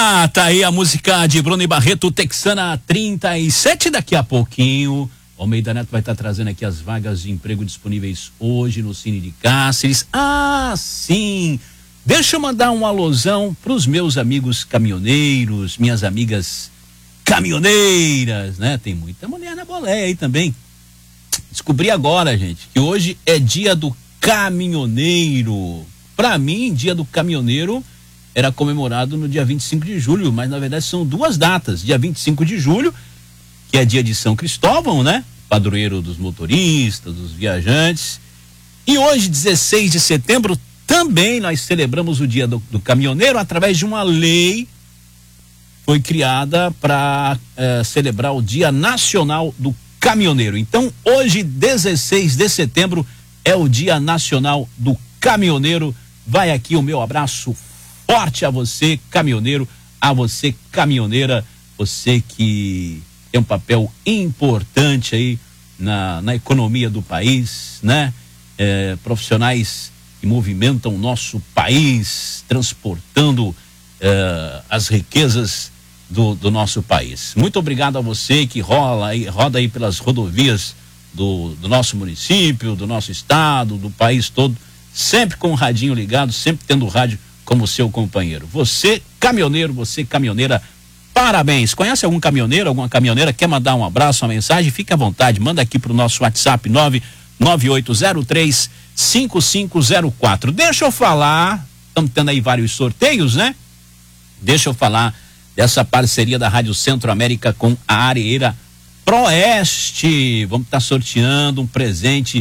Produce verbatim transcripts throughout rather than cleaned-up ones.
Ah, tá aí a música de Bruno e Barreto, Texana trinta e sete. Daqui a pouquinho, o Almeida Neto vai estar trazendo aqui as vagas de emprego disponíveis hoje no Cine de Cáceres. Ah, sim! Deixa eu mandar um alusão para os meus amigos caminhoneiros, minhas amigas caminhoneiras, né? Tem muita mulher na boleia aí também. Descobri agora, gente, que hoje é dia do caminhoneiro. Para mim, dia do caminhoneiro era comemorado no dia vinte e cinco de julho, mas na verdade são duas datas. Dia vinte e cinco de julho, que é dia de São Cristóvão, né? Padroeiro dos motoristas, dos viajantes. E hoje, dezesseis de setembro, também nós celebramos o dia do, do caminhoneiro através de uma lei. Foi criada para eh, celebrar o Dia Nacional do Caminhoneiro. Então, hoje, dezesseis de setembro, é o Dia Nacional do Caminhoneiro. Vai aqui o meu abraço forte a você, caminhoneiro, a você, caminhoneira, você que tem um papel importante aí na, na economia do país, né? É, profissionais que movimentam o nosso país, transportando é, as riquezas do, do nosso país. Muito obrigado a você que rola aí, roda aí pelas rodovias do, do nosso município, do nosso estado, do país todo, sempre com o radinho ligado, sempre tendo o rádio como seu companheiro. Você, caminhoneiro, você, caminhoneira, parabéns. Conhece algum caminhoneiro, alguma caminhoneira? Quer mandar um abraço, uma mensagem? Fique à vontade, manda aqui pro nosso WhatsApp nove nove oito zero três cinco cinco zero quatro. Deixa eu falar, estamos tendo aí vários sorteios, né? Deixa eu falar dessa parceria da Rádio Centro-América com a Areira Proeste. Vamos estar sorteando um presente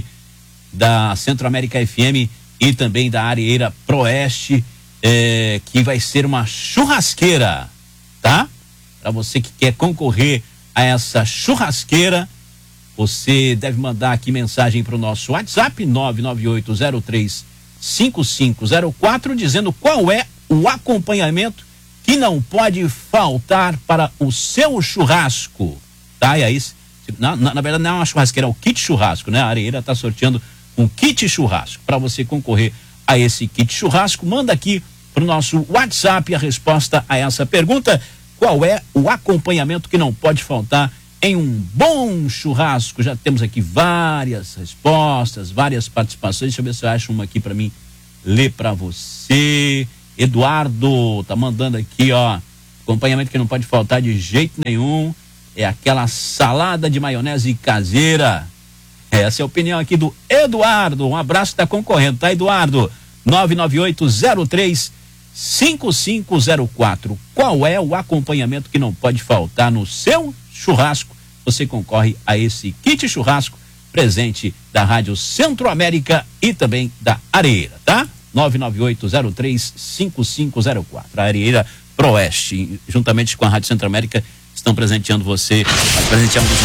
da Centro-América F M e também da Areira Proeste. É, que vai ser uma churrasqueira, tá? Para você que quer concorrer a essa churrasqueira, você deve mandar aqui mensagem para o nosso WhatsApp nove nove oito zero três cinco cinco zero quatro dizendo qual é o acompanhamento que não pode faltar para o seu churrasco, tá? E aí, na, na, na verdade não é uma churrasqueira, é um kit churrasco, né? A Areira está sorteando um kit churrasco. Para você concorrer a esse kit churrasco, manda aqui para o nosso WhatsApp a resposta a essa pergunta: qual é o acompanhamento que não pode faltar em um bom churrasco? Já temos aqui várias respostas, várias participações. Deixa eu ver se eu acho uma aqui para mim ler para você. Eduardo tá mandando aqui, ó, acompanhamento que não pode faltar de jeito nenhum é aquela salada de maionese caseira. Essa é a opinião aqui do Eduardo. Um abraço, está concorrendo, tá, Eduardo? nove nove oito zero três cinco cinco zero quatro. Qual é o acompanhamento que não pode faltar no seu churrasco? Você concorre a esse kit churrasco, presente da Rádio Centro-América e também da Areira, tá? nove nove oito zero três cinco cinco zero quatro. A Areira Proeste, juntamente com a Rádio Centro-América, estão presenteando você, presenteando os